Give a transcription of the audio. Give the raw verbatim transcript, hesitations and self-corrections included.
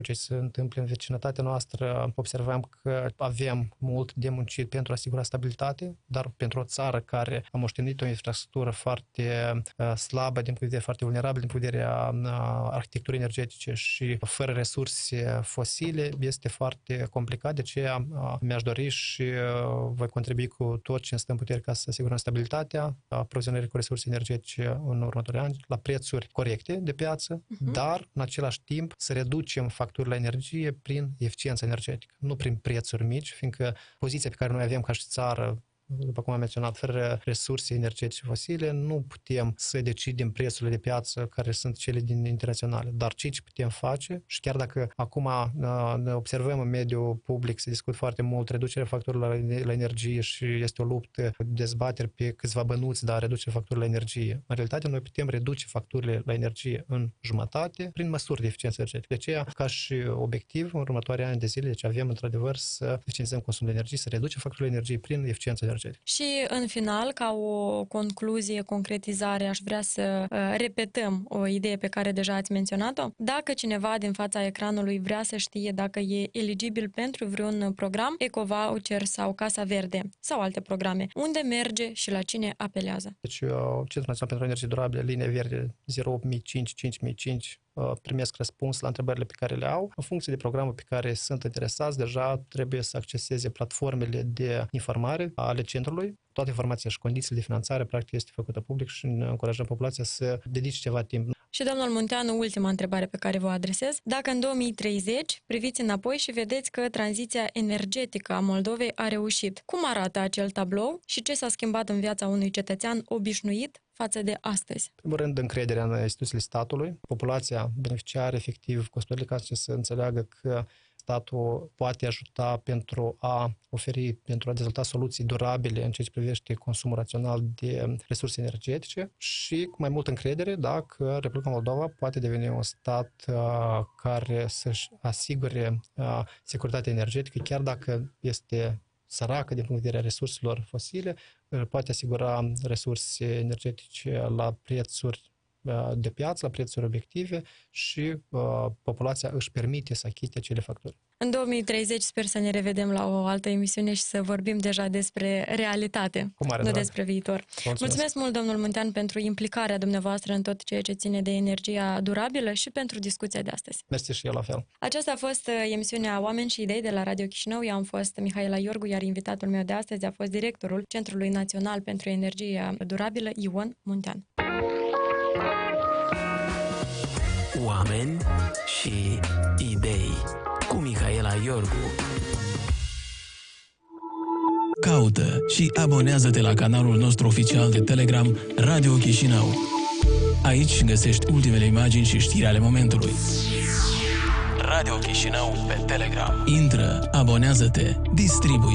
Ce se întâmplă în vecinătatea noastră, observăm că avem mult de muncit pentru a asigura stabilitate, dar pentru o țară care a moștenit o infrastructură foarte uh, slabă, din punct de vedere foarte vulnerabil, din punct de vedere a uh, arhitecturii energetice și fără resurse fosile, este foarte complicat. De aceea uh, mi-aș dori și uh, voi contribui cu tot ce îmi stă în putere ca să asigurăm stabilitatea aprovizionării cu resurse energetice în următorii ani la prețuri corecte de piață, uh-huh. dar în același timp să reducem facturile la energie prin eficiență energetică, nu prin prețuri mici, fiindcă poziția pe care noi avem ca și țară, după cum am menționat, fără resurse energetice fosile, nu putem să decidem prețurile de piață care sunt cele din internaționale. Dar ce putem face, și chiar dacă acum ne observăm în mediul public, se discută foarte mult reducerea facturilor la energie și este o luptă, dezbateri pe câțiva bănuți, dar reducerea facturilor la energie. În realitate, noi putem reduce facturile la energie în jumătate prin măsuri de eficiență energetică. De aceea, ca și obiectiv, în următorii ani de zile, deci avem într-adevăr să eficientizăm consumul de energie, să reducem facturile de energie prin eficiență energetică. Și în final, ca o concluzie, concretizare, aș vrea să uh, repetăm o idee pe care deja ați menționat-o. Dacă cineva din fața ecranului vrea să știe dacă e eligibil pentru vreun program, Ecovoucher sau Casa Verde sau alte programe, unde merge și la cine apelează? Deci, Centrul Național pentru Energie Durabilă, linia verde zero opt mii cinci cinci mii cinci, primesc răspuns la întrebările pe care le au. În funcție de programul pe care sunt interesați, deja trebuie să acceseze platformele de informare ale centrului. Toată informația și condițiile de finanțare, practic, este făcută public și încurajăm populația să dedice ceva timp. Și, domnul Munteanu, ultima întrebare pe care vă adresez. Dacă în două mii treizeci priviți înapoi și vedeți că tranziția energetică a Moldovei a reușit, cum arată acel tablou și ce s-a schimbat în viața unui cetățean obișnuit față de astăzi? În primul rând, încrederea în instituțiile statului. Populația beneficiară, efectiv, gospodările casă să înțeleagă că statul poate ajuta pentru a oferi, pentru a dezvolta soluții durabile în ceea ce privește consumul rațional de resurse energetice și cu mai multă încredere dacă Republica Moldova poate deveni un stat uh, care să-și asigure uh, securitatea energetică, chiar dacă este săracă din punct de vedere a resurselor fosile, poate asigura resurse energetice la prețuri de piață, la prețuri obiective și uh, populația își permite să achite acele facturi. În două mii treizeci sper să ne revedem la o altă emisiune și să vorbim deja despre realitate, nu drag. despre viitor. Mulțumesc. Mulțumesc mult, domnul Muntean, pentru implicarea dumneavoastră în tot ceea ce ține de energia durabilă și pentru discuția de astăzi. Mersi și eu la fel. Aceasta a fost emisiunea Oameni și Idei de la Radio Chișinău. Eu am fost Mihaela Iorgu, iar invitatul meu de astăzi a fost directorul Centrului Național pentru Energia Durabilă, Ion Muntean. Oameni și idei cu Mihaela Iorgu. Caută și abonează-te la canalul nostru oficial de Telegram Radio Chișinău. Aici găsești ultimele imagini și știri ale momentului. Radio Chișinău pe Telegram. Intră, abonează-te, distribuie.